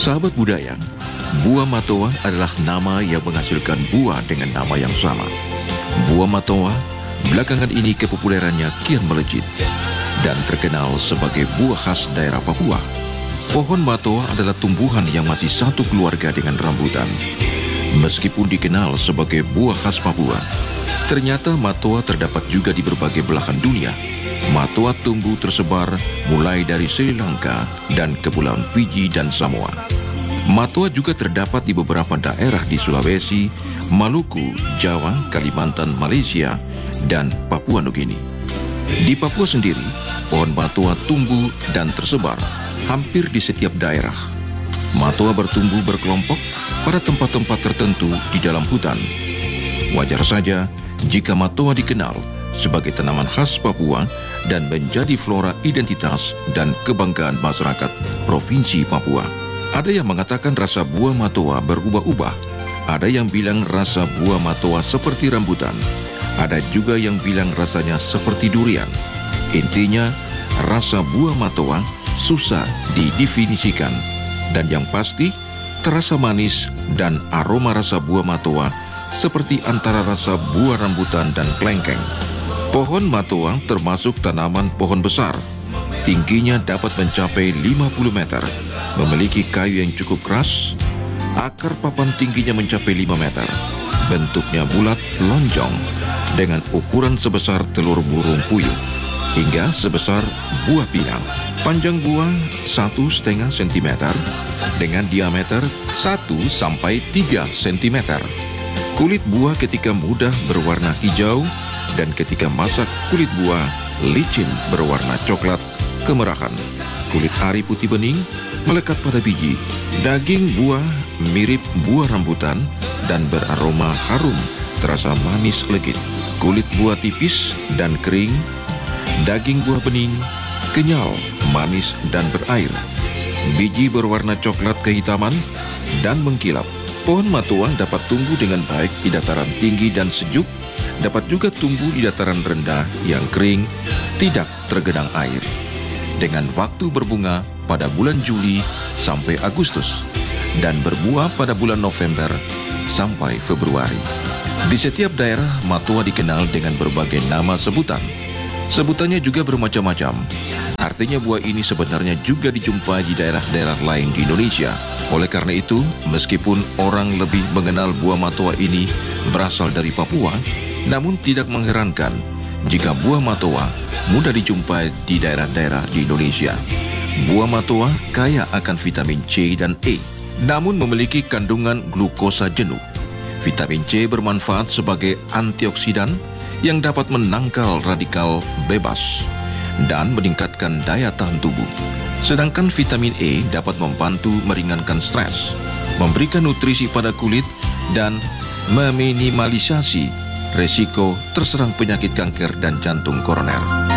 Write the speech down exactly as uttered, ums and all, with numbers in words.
Sahabat budaya, buah matoa adalah nama yang menghasilkan buah dengan nama yang sama. Buah matoa belakangan ini kepopulerannya kian melejit dan terkenal sebagai buah khas daerah Papua. Pohon matoa adalah tumbuhan yang masih satu keluarga dengan rambutan. Meskipun dikenal sebagai buah khas Papua, ternyata matoa terdapat juga di berbagai belahan dunia. Matoa tumbuh tersebar mulai dari Sri Lanka dan Kepulauan Fiji dan Samoa. Matoa juga terdapat di beberapa daerah di Sulawesi, Maluku, Jawa, Kalimantan, Malaysia, dan Papua Nugini. Di Papua sendiri, pohon matoa tumbuh dan tersebar hampir di setiap daerah. Matoa bertumbuh berkelompok pada tempat-tempat tertentu di dalam hutan. Wajar saja jika matoa dikenal sebagai tanaman khas Papua dan menjadi flora identitas dan kebanggaan masyarakat Provinsi Papua. Ada yang mengatakan rasa buah matoa berubah-ubah. Ada yang bilang rasa buah matoa seperti rambutan. Ada juga yang bilang rasanya seperti durian. Intinya, rasa buah matoa susah didefinisikan. Dan yang pasti, terasa manis dan aroma rasa buah matoa seperti antara rasa buah rambutan dan klengkeng. Pohon matoa termasuk tanaman pohon besar. Tingginya dapat mencapai lima puluh meter. Memiliki kayu yang cukup keras. Akar papan tingginya mencapai lima meter. Bentuknya bulat lonjong dengan ukuran sebesar telur burung puyuh hingga sebesar buah pinang. Panjang buah satu setengah sentimeter dengan diameter satu sampai tiga sentimeter. Kulit buah ketika muda berwarna hijau dan ketika masak kulit buah licin berwarna coklat kemerahan. Kulit ari putih bening melekat pada biji. Daging buah mirip buah rambutan dan beraroma harum, terasa manis legit. Kulit buah tipis dan kering. Daging buah bening, kenyal, manis dan berair. Biji berwarna coklat kehitaman dan mengkilap. Pohon matoa dapat tumbuh dengan baik di dataran tinggi dan sejuk, dapat juga tumbuh di dataran rendah yang kering, tidak tergenang air. Dengan waktu berbunga pada bulan Juli sampai Agustus dan berbuah pada bulan November sampai Februari. Di setiap daerah, matoa dikenal dengan berbagai nama sebutan. Sebutannya juga bermacam-macam. Artinya buah ini sebenarnya juga dijumpai di daerah-daerah lain di Indonesia. Oleh karena itu, meskipun orang lebih mengenal buah matoa ini berasal dari Papua, namun tidak mengherankan jika buah matoa mudah dijumpai di daerah-daerah di Indonesia. Buah matoa kaya akan vitamin C dan E, namun memiliki kandungan glukosa jenuh. Vitamin C bermanfaat sebagai antioksidan yang dapat menangkal radikal bebas dan meningkatkan daya tahan tubuh. Sedangkan vitamin E dapat membantu meringankan stres, memberikan nutrisi pada kulit, dan meminimalisasi resiko terserang penyakit kanker dan jantung koroner.